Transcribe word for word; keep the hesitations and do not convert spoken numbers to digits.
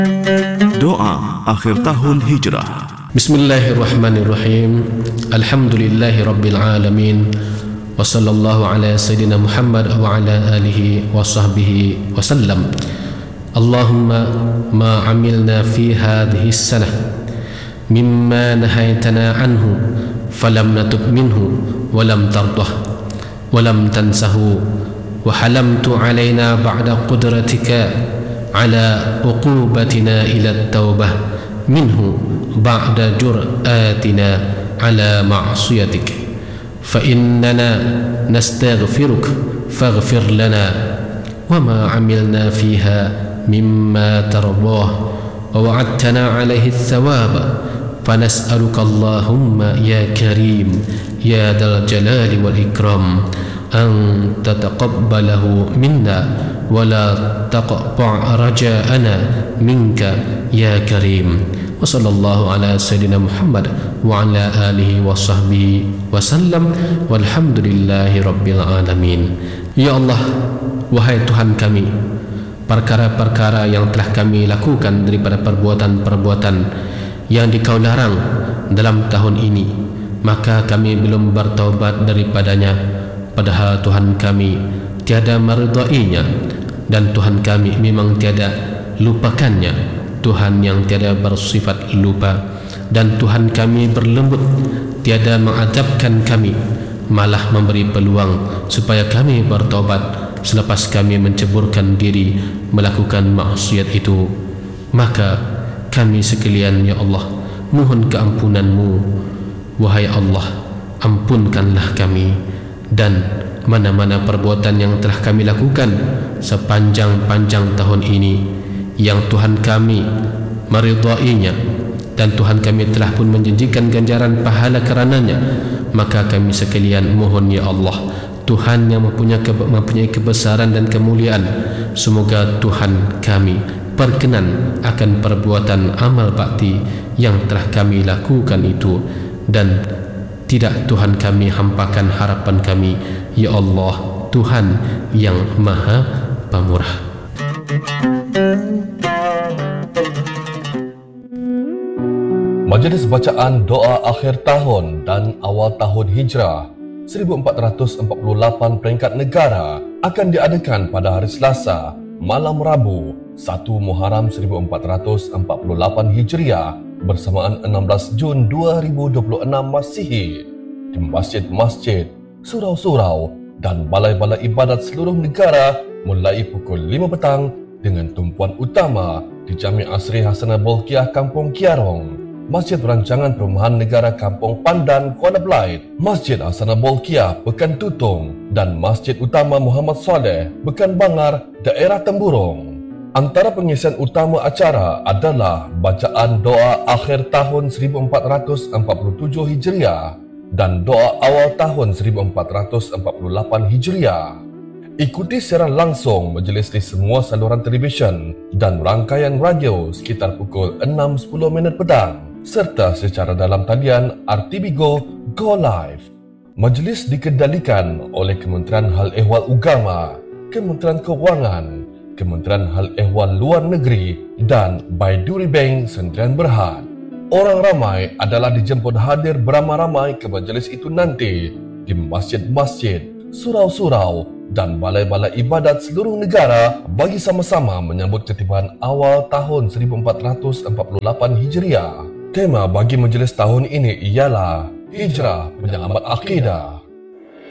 Doa akhir tahun Hijrah. Bismillahirrahmanirrahim. Alhamdulillahi Rabbil Alamin. Wa sallallahu ala Sayyidina Muhammad wa ala alihi wa sahbihi wa sallam. Allahumma ma amilna fi hadhihi as-sanah mimma nahaytana anhu falam natub minhu wa lam tardah wa lam tansahu wa halamtu alaina ba'da qudratika ala uqubatina ila at-taubah minhu ba'da jur'atina ala ma'siyatik fa innana nastaghfiruk faghfir lana wa ma amilna fiha mimma tardah wa wa'adtana alaihi ath-thawab fa nas'aluka Allahumma ya karim ya dal jalali wal ikram an tataqabbalahu minna wala taqta' raja'ana minka ya karim. Wa sallallahu ala sayyidina Muhammad wa ala alihi wa sahbihi wa sallam walhamdulillahi rabbil alamin. Ya Allah, wahai Tuhan kami, perkara-perkara yang telah kami lakukan daripada perbuatan-perbuatan yang Dikau larang dalam tahun ini, maka kami belum bertaubat daripadanya, padahal Tuhan kami tiada meridainya, dan Tuhan kami memang tiada lupakannya, Tuhan yang tiada bersifat lupa, dan Tuhan kami berlembut, tiada mengadabkan kami, malah memberi peluang supaya kami bertaubat selepas kami menceburkan diri melakukan maksiat itu. Maka kami sekalian, ya Allah, mohon keampunan-Mu. Wahai Allah, ampunkanlah kami, dan mana-mana perbuatan yang telah kami lakukan sepanjang-panjang tahun ini yang Tuhan kami meridainya dan Tuhan kami telah pun menjanjikan ganjaran pahala karenanya, maka kami sekalian mohon, ya Allah, Tuhan yang mempunyai, ke mempunyai kebesaran dan kemuliaan, semoga Tuhan kami berkenan akan perbuatan amal bakti yang telah kami lakukan itu, dan tidak Tuhan kami hampakan harapan kami, ya Allah, Tuhan yang Maha Pemurah. Majlis bacaan doa akhir tahun dan awal tahun Hijrah seribu empat ratus empat puluh lapan peringkat negara akan diadakan pada hari Selasa, malam Rabu, satu Muharram seribu empat ratus empat puluh lapan Hijriah bersamaan enam belas Jun dua ribu dua puluh enam Masihi di masjid-masjid, surau-surau dan balai-balai ibadat seluruh negara mulai pukul lima petang dengan tumpuan utama di Jami' Asri Hasanah Bolkiah Kampung Kiarong, Masjid Perancangan Perumahan Negara Kampung Pandan Kuala Belait, Masjid Hasanah Bolkiah Pekan Tutung dan Masjid Utama Muhammad Saleh Bekan Bangar Daerah Temburong. Antara pengisian utama acara adalah bacaan doa akhir tahun seribu empat ratus empat puluh tujuh Hijriah dan doa awal tahun seribu empat ratus empat puluh lapan Hijriah. Ikuti siaran langsung majlis di semua saluran televisyen dan rangkaian radio sekitar pukul enam sepuluh minit petang, serta secara dalam talian R T B Go Go Live. Majlis dikendalikan oleh Kementerian Hal Ehwal Ugama, Kementerian Keuangan, Kementerian Hal Ehwal Luar Negeri dan Baiduri Bank Sendirian Berhad. Orang ramai adalah dijemput hadir beramai-ramai ke majlis itu nanti di masjid-masjid, surau-surau dan balai-balai ibadat seluruh negara bagi sama-sama menyambut ketibaan awal tahun seribu empat ratus empat puluh lapan Hijriah. Tema bagi majlis tahun ini ialah Hijrah Penyelamat Akidah.